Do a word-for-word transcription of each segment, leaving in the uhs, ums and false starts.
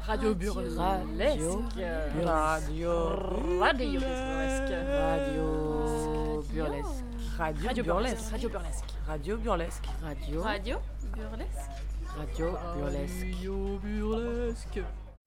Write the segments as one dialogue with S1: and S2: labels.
S1: Radio Burlesque.
S2: Radio
S1: Radio Radio Burlesque.
S2: Radio Burlesque.
S1: Radio Burlesque. Radio Burlesque.
S2: Radio Burlesque. Radio
S3: Radio Burlesque.
S2: Radio Burlesque.
S1: Radio Burlesque.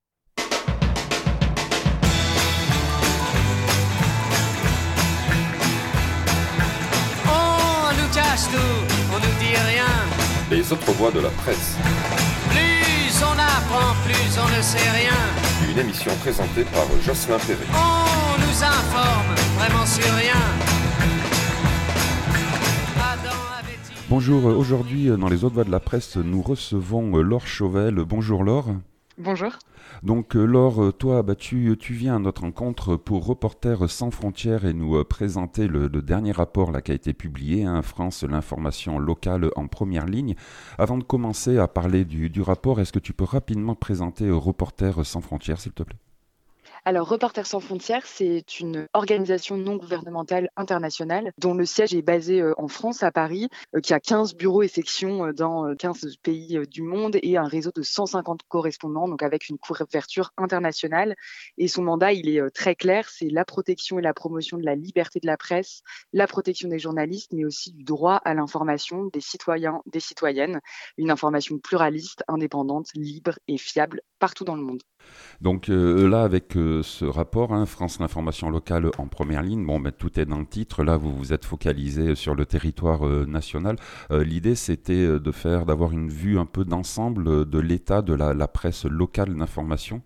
S4: On nous cache tout, on nous dit rien.
S5: Les autres voix de la presse.
S4: Plus on apprend, plus on ne sait rien.
S5: Une émission présentée par Jocelyn Perret.
S4: On nous informe vraiment sur rien. Adam avait-il...
S5: Bonjour, aujourd'hui dans les autres voix de la presse, nous recevons Laure Chauvel. Bonjour Laure.
S6: Bonjour.
S5: Donc Laure, toi bah, tu, tu viens à notre rencontre pour Reporters sans frontières et nous euh, présenter le, le dernier rapport là, qui a été publié, hein, France, l'information locale en première ligne. Avant de commencer à parler du, du rapport, est-ce que tu peux rapidement présenter euh, Reporters sans frontières, s'il te plaît ?
S6: Alors, Reporters sans frontières, c'est une organisation non gouvernementale internationale dont le siège est basé euh, en France, à Paris, euh, qui a quinze bureaux et sections euh, dans euh, quinze pays euh, du monde et un réseau de cent cinquante correspondants, donc avec une couverture internationale. Et son mandat, il est euh, très clair, c'est la protection et la promotion de la liberté de la presse, la protection des journalistes, mais aussi du droit à l'information des citoyens, des citoyennes, une information pluraliste, indépendante, libre et fiable partout dans le monde.
S5: Donc euh, là, avec euh, ce rapport, hein, France, l'information locale en première ligne, bon, ben, tout est dans le titre. Là, vous vous êtes focalisé sur le territoire euh, national. Euh, l'idée, c'était euh, de faire, d'avoir une vue un peu d'ensemble euh, de l'état de la, la presse locale d'information.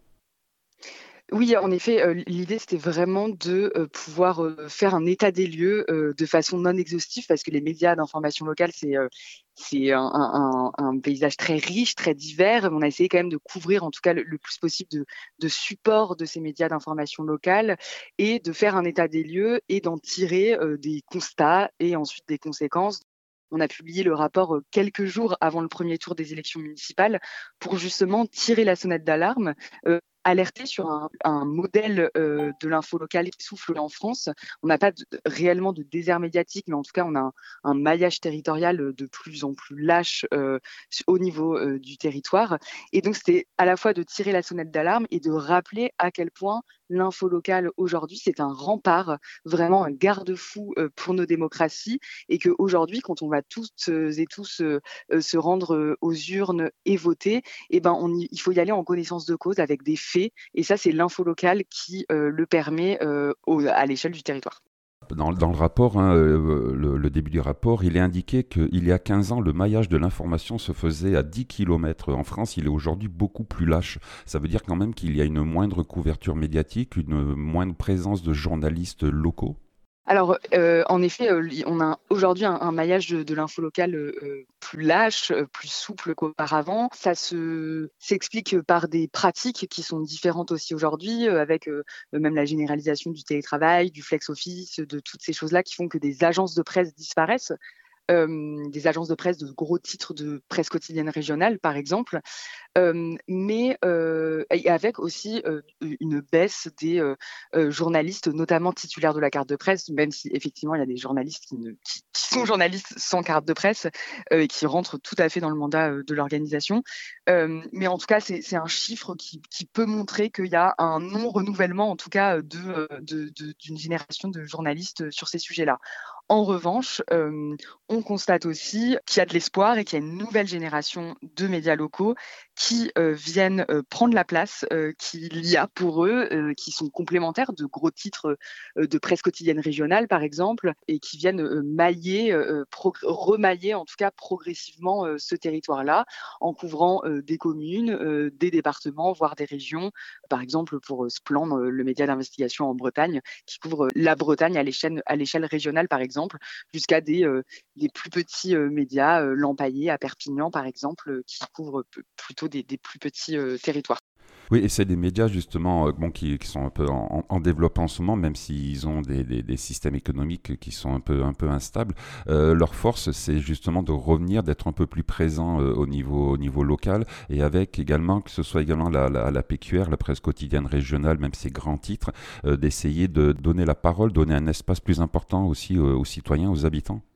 S6: Oui, en effet, euh, l'idée, c'était vraiment de euh, pouvoir euh, faire un état des lieux euh, de façon non exhaustive, parce que les médias d'information locale, c'est euh, c'est un, un, un paysage très riche, très divers. On a essayé quand même de couvrir, en tout cas, le, le plus possible de, de supports de ces médias d'information locale et de faire un état des lieux et d'en tirer euh, des constats et ensuite des conséquences. On a publié le rapport euh, quelques jours avant le premier tour des élections municipales pour justement tirer la sonnette d'alarme, euh, alerter sur un, un modèle euh, de l'info locale qui souffle en France. On n'a pas de, réellement de désert médiatique, mais en tout cas, on a un, un maillage territorial de plus en plus lâche euh, au niveau euh, du territoire. Et donc, c'était à la fois de tirer la sonnette d'alarme et de rappeler à quel point l'info locale aujourd'hui, c'est un rempart, vraiment un garde-fou euh, pour nos démocraties, et qu'aujourd'hui, quand on va toutes et tous euh, se rendre euh, aux urnes et voter, eh ben, on y, il faut y aller en connaissance de cause avec des faits. Et ça, c'est l'info locale qui euh, le permet euh, au, à l'échelle du territoire.
S5: Dans, dans le rapport, hein, euh, le, le début du rapport, il est indiqué qu'il y a quinze ans, le maillage de l'information se faisait à dix kilomètres. En France, il est aujourd'hui beaucoup plus lâche. Ça veut dire quand même qu'il y a une moindre couverture médiatique, une moindre présence de journalistes locaux.
S6: Alors, euh, en effet, euh, on a aujourd'hui un, un maillage de, de l'info locale euh, plus lâche, euh, plus souple qu'auparavant. Ça se s'explique par des pratiques qui sont différentes aussi aujourd'hui, euh, avec euh, même la généralisation du télétravail, du flex office, de toutes ces choses-là qui font que des agences de presse disparaissent. Euh, des agences de presse de gros titres de presse quotidienne régionale, par exemple, euh, mais euh, et avec aussi euh, une baisse des euh, euh, journalistes, notamment titulaires de la carte de presse, même si effectivement il y a des journalistes qui, ne, qui, qui sont journalistes sans carte de presse euh, et qui rentrent tout à fait dans le mandat euh, de l'organisation. Euh, mais en tout cas, c'est, c'est un chiffre qui, qui peut montrer qu'il y a un non-renouvellement, en tout cas, de, de, de, d'une génération de journalistes sur ces sujets-là. En revanche, euh, on constate aussi qu'il y a de l'espoir et qu'il y a une nouvelle génération de médias locaux qui euh, viennent euh, prendre la place euh, qu'il y a pour eux, euh, qui sont complémentaires de gros titres euh, de presse quotidienne régionale, par exemple, et qui viennent euh, mailler, euh, progr- remailler en tout cas progressivement euh, ce territoire-là, en couvrant euh, des communes, euh, des départements, voire des régions. Par exemple, pour euh, Splan, euh, le média d'investigation en Bretagne, qui couvre euh, la Bretagne à l'échelle, à l'échelle régionale, par exemple, jusqu'à des, euh, des plus petits euh, médias, euh, l'Empaillé à Perpignan, par exemple, euh, qui couvrent p- plutôt des, des plus petits euh, territoires.
S5: Oui, et c'est des médias justement euh, bon, qui, qui sont un peu en, en développement en ce moment, même s'ils ont des, des, des systèmes économiques qui sont un peu, un peu instables. Euh, leur force, c'est justement de revenir, d'être un peu plus présent euh, au, niveau, au niveau local, et avec également, que ce soit également la, la, la P Q R, la presse quotidienne régionale, même ces grands titres, euh, d'essayer de donner la parole, donner un espace plus important aussi euh, aux citoyens, aux habitants.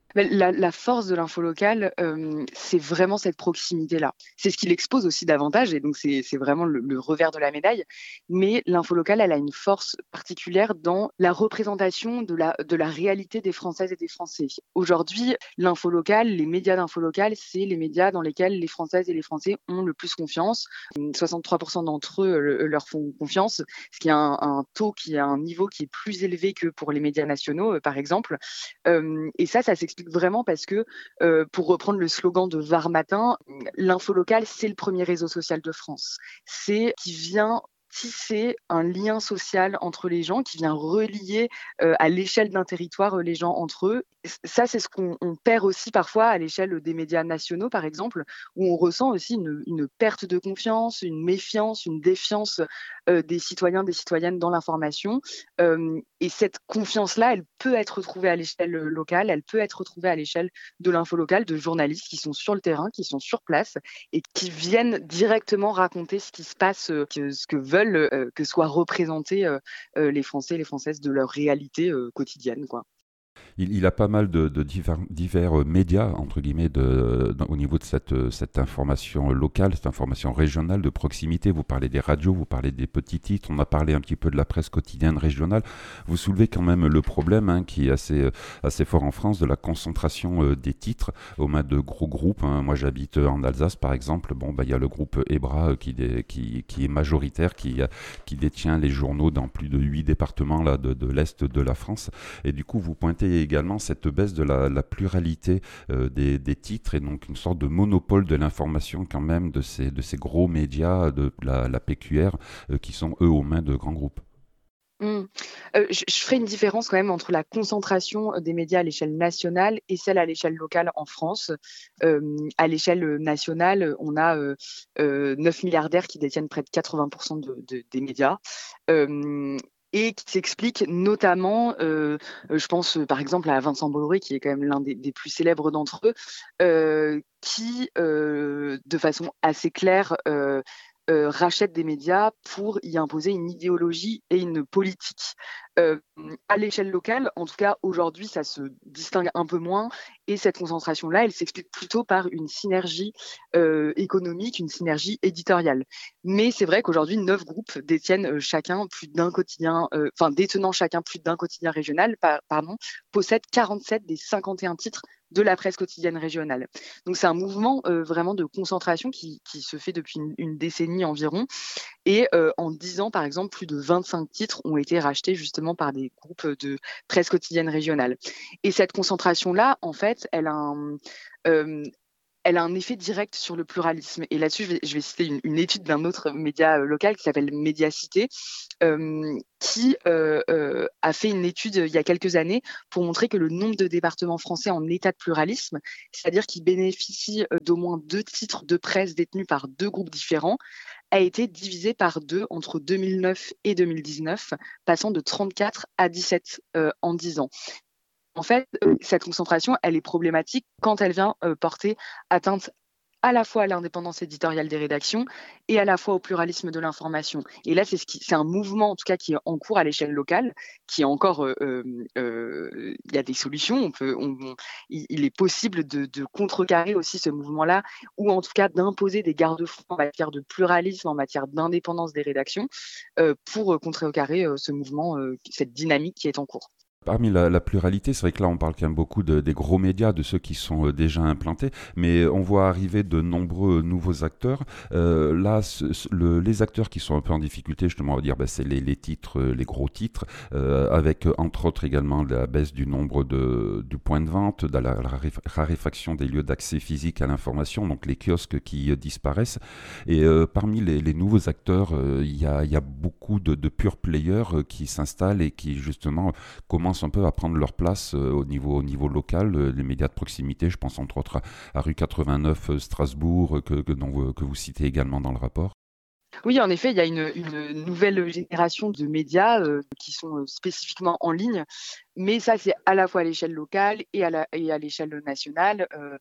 S6: La, la force de l'info locale, euh, c'est vraiment cette proximité-là. C'est ce qui l'expose aussi davantage, et donc c'est, c'est vraiment le, le revers de la médaille. Mais l'info locale, elle a une force particulière dans la représentation de la, de la réalité des Françaises et des Français. Aujourd'hui, l'info locale, les médias d'info locale, c'est les médias dans lesquels les Françaises et les Français ont le plus confiance. soixante-trois pour cent d'entre eux le, leur font confiance, ce qui est un, un taux qui a un niveau qui est plus élevé que pour les médias nationaux, euh, par exemple. Euh, et ça, ça s'explique vraiment parce que, euh, pour reprendre le slogan de Var Matin, l'info locale, c'est le premier réseau social de France. C'est qui vient tisser un lien social entre les gens, qui vient relier euh, à l'échelle d'un territoire les gens entre eux. Ça, c'est ce qu'on on perd aussi parfois à l'échelle des médias nationaux, par exemple, où on ressent aussi une, une perte de confiance, une méfiance, une défiance euh, des citoyens, des citoyennes dans l'information. Euh, et cette confiance-là, elle peut être retrouvée à l'échelle locale, elle peut être retrouvée à l'échelle de l'info locale, de journalistes qui sont sur le terrain, qui sont sur place et qui viennent directement raconter ce qui se passe, euh, que, ce que veulent euh, que soient représentés euh, euh, les Français et les Françaises de leur réalité euh, quotidienne, quoi.
S5: Il, il a pas mal de, de divers, divers médias, entre guillemets, de, de, au niveau de cette, cette information locale, cette information régionale de proximité. Vous parlez des radios, vous parlez des petits titres, on a parlé un petit peu de la presse quotidienne régionale. Vous soulevez quand même le problème, hein, qui est assez, assez fort en France, de la concentration euh, des titres aux mains de gros groupes. Hein. Moi, j'habite en Alsace, par exemple. Bon, bah, y a le groupe EBRA euh, qui, dé, qui, qui est majoritaire, qui, qui détient les journaux dans plus de huit départements là, de, de l'Est de la France. Et du coup, vous pointez également cette baisse de la, la pluralité euh, des, des titres et donc une sorte de monopole de l'information quand même de ces, de ces gros médias de la, la P Q R euh, qui sont eux aux mains de grands groupes.
S6: Mmh. Euh, je, je ferai une différence quand même entre la concentration des médias à l'échelle nationale et celle à l'échelle locale en France. Euh, à l'échelle nationale, on a euh, euh, neuf milliardaires qui détiennent près de quatre-vingts pour cent de, de, des médias. Euh, et qui s'explique notamment, euh, je pense euh, par exemple à Vincent Bolloré, qui est quand même l'un des, des plus célèbres d'entre eux, euh, qui, euh, de façon assez claire, euh, euh, rachète des médias pour y imposer une idéologie et une politique. Euh, à l'échelle locale, en tout cas aujourd'hui, ça se distingue un peu moins, et cette concentration-là, elle s'explique plutôt par une synergie euh, économique, une synergie éditoriale. Mais c'est vrai qu'aujourd'hui, neuf groupes détiennent euh, chacun plus d'un quotidien, euh, enfin détenant chacun plus d'un quotidien régional, par, pardon, possèdent quarante-sept des cinquante et un titres de la presse quotidienne régionale. Donc c'est un mouvement euh, vraiment de concentration qui, qui se fait depuis une, une décennie environ. Et euh, en dix ans, par exemple, plus de vingt-cinq titres ont été rachetés justement par des groupes de presse quotidienne régionale. Et cette concentration-là, en fait, elle a un... Euh, elle a un effet direct sur le pluralisme. Et là-dessus, je vais, je vais citer une, une étude d'un autre média local qui s'appelle Médiacité, euh, qui euh, euh, a fait une étude il y a quelques années pour montrer que le nombre de départements français en état de pluralisme, c'est-à-dire qui bénéficient d'au moins deux titres de presse détenus par deux groupes différents, a été divisé par deux entre deux mille neuf et deux mille dix-neuf, passant de trente-quatre à dix-sept euh, en dix ans. En fait, cette concentration, elle est problématique quand elle vient euh, porter atteinte à la fois à l'indépendance éditoriale des rédactions et à la fois au pluralisme de l'information. Et là, c'est, ce qui, c'est un mouvement, en tout cas, qui est en cours à l'échelle locale, qui est encore... Euh, euh, il y a des solutions. On peut, on, on, il est possible de, de contrecarrer aussi ce mouvement-là, ou en tout cas d'imposer des garde-fous en matière de pluralisme, en matière d'indépendance des rédactions, euh, pour contrecarrer euh, ce mouvement, euh, cette dynamique qui est en cours.
S5: Parmi la, la pluralité, c'est vrai que là on parle quand même beaucoup de, des gros médias, de ceux qui sont euh, déjà implantés, mais on voit arriver de nombreux nouveaux acteurs. Euh, là, ce, ce, le, les acteurs qui sont un peu en difficulté, justement, on va dire, ben, c'est les, les titres, les gros titres, euh, avec entre autres également la baisse du nombre de, du point de vente, de la, la raréfaction des lieux d'accès physique à l'information, donc les kiosques qui euh, disparaissent. Et euh, parmi les, les nouveaux acteurs, il euh, y, a, y a beaucoup de, de pure players euh, qui s'installent et qui justement commencent un peu à prendre leur place euh, au, niveau, au niveau local, euh, les médias de proximité, je pense entre autres à, à rue quatre-vingt-neuf euh, Strasbourg, que, que, dont vous, que vous citez également dans le rapport.
S6: Oui, en effet, il y a une, une nouvelle génération de médias euh, qui sont spécifiquement en ligne, mais ça, c'est à la fois à l'échelle locale et à, la, et à l'échelle nationale. Euh,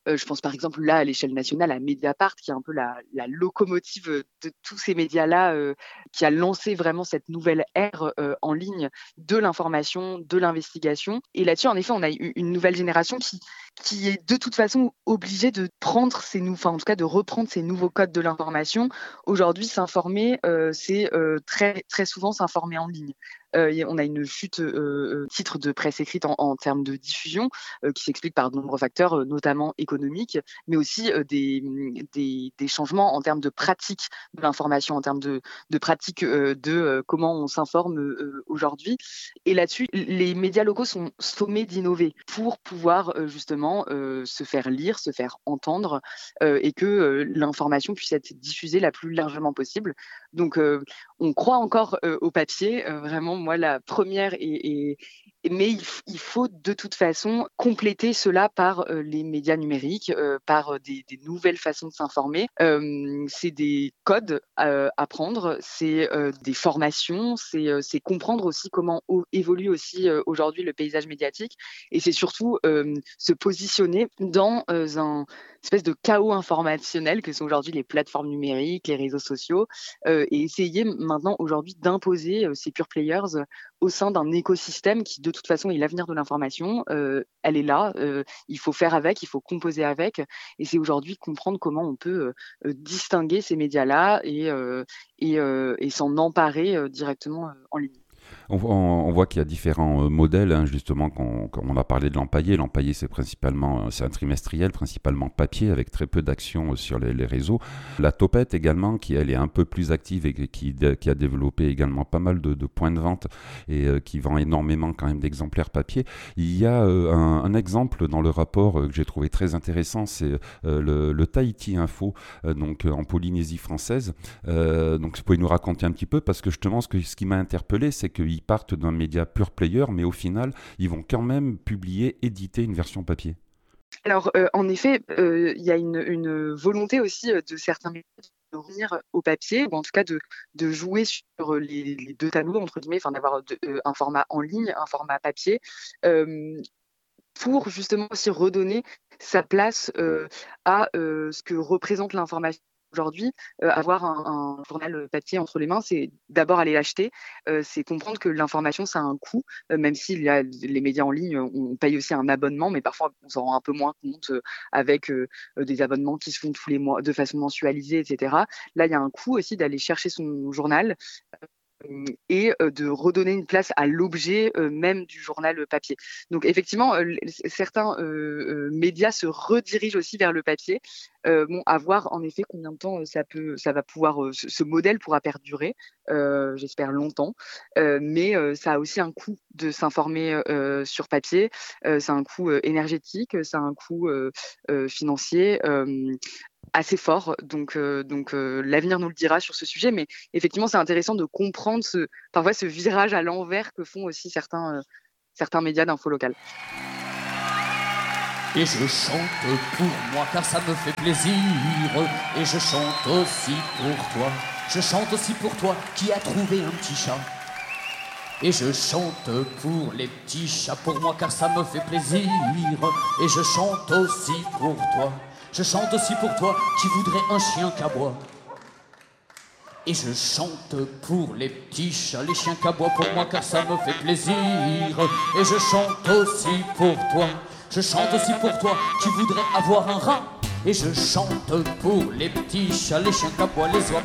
S6: Euh, je pense par exemple là à l'échelle nationale à Mediapart, qui est un peu la, la locomotive de tous ces médias-là, euh, qui a lancé vraiment cette nouvelle ère euh, en ligne de l'information, de l'investigation. Et là-dessus, en effet, on a eu une nouvelle génération qui, qui est de toute façon obligée de prendre ces nouveaux, enfin en tout cas de reprendre ces nouveaux codes de l'information. Aujourd'hui, s'informer, euh, c'est euh, très très souvent s'informer en ligne. Euh, on a une chute euh, titre de presse écrite en, en termes de diffusion euh, qui s'explique par de nombreux facteurs, euh, notamment économiques, mais aussi euh, des, des, des changements en termes de pratique de l'information, en termes de, de pratique euh, de euh, comment on s'informe euh, aujourd'hui. Et là-dessus, les médias locaux sont sommés d'innover pour pouvoir euh, justement euh, se faire lire, se faire entendre euh, et que euh, l'information puisse être diffusée la plus largement possible. Donc, euh, on croit encore euh, au papier, euh, vraiment. Moi, la première, et, et, mais il, il faut de toute façon compléter cela par euh, les médias numériques, euh, par des, des nouvelles façons de s'informer. Euh, c'est des codes euh, à prendre, c'est euh, des formations, c'est, euh, c'est comprendre aussi comment o- évolue aussi euh, aujourd'hui le paysage médiatique, et c'est surtout euh, se positionner dans euh, un espèce de chaos informationnel que sont aujourd'hui les plateformes numériques, les réseaux sociaux, euh, et essayer maintenant aujourd'hui d'imposer euh, ces pure players au sein d'un écosystème qui de toute façon est l'avenir de l'information. Euh, elle est là, euh, il faut faire avec, il faut composer avec, et c'est aujourd'hui comprendre comment on peut euh, distinguer ces médias-là et, euh, et, euh, et s'en emparer euh, directement euh, en ligne.
S5: On, on, on voit qu'il y a différents euh, modèles, hein, justement, qu'on, qu'on on a parlé de l'empaillé. L'empaillé, c'est principalement, c'est un trimestriel, principalement papier, avec très peu d'actions euh, sur les, les réseaux. La Topette également, qui elle est un peu plus active et qui, qui a développé également pas mal de, de points de vente et euh, qui vend énormément quand même d'exemplaires papier. Il y a euh, un, un exemple dans le rapport euh, que j'ai trouvé très intéressant, c'est euh, le, le Tahiti Info, euh, donc euh, en Polynésie française. Euh, donc vous pouvez nous raconter un petit peu, parce que justement, ce, que, ce qui m'a interpellé, c'est qu'ils partent d'un média pure player, mais au final, ils vont quand même publier, éditer une version papier.
S6: Alors, euh, en effet, il euh, y a une, une volonté aussi de certains médias de revenir au papier, ou en tout cas de, de jouer sur les, les deux tableaux, entre guillemets, enfin d'avoir de, euh, un format en ligne, un format papier, euh, pour justement aussi redonner sa place euh, à euh, ce que représente l'information. Aujourd'hui, euh, avoir un, un journal papier entre les mains, c'est d'abord aller l'acheter, euh, c'est comprendre que l'information, ça a un coût, euh, même si y a, les médias en ligne, on paye aussi un abonnement, mais parfois on s'en rend un peu moins compte euh, avec euh, des abonnements qui se font tous les mois de façon mensualisée, et cetera. Là, il y a un coût aussi d'aller chercher son journal et de redonner une place à l'objet euh, même du journal papier. Donc effectivement, euh, certains euh, euh, médias se redirigent aussi vers le papier. Euh, bon, à voir en effet combien de temps ça peut, ça va pouvoir, euh, ce, ce modèle pourra perdurer. Euh, j'espère longtemps, euh, mais euh, ça a aussi un coût de s'informer euh, sur papier. Euh, c'est un coût euh, énergétique, c'est un coût euh, euh, financier. Euh, assez fort, donc, euh, donc euh, l'avenir nous le dira sur ce sujet, mais effectivement c'est intéressant de comprendre ce, parfois ce virage à l'envers que font aussi certains, euh, certains médias d'info locale.
S3: Et je chante pour moi car ça me fait plaisir, et je chante aussi pour toi, je chante aussi pour toi qui as trouvé un petit chat. Et je chante pour les petits chats, pour moi car ça me fait plaisir, et je chante aussi pour toi. Je chante aussi pour toi qui voudrais un chien qu'aboie. Et je chante pour les petits chats, les chiens qu'aboient pour moi car ça me fait plaisir. Et je chante aussi pour toi, je chante aussi pour toi qui voudrais avoir un rat. Et je chante pour les petits chats, les chiens qu'aboient, les oies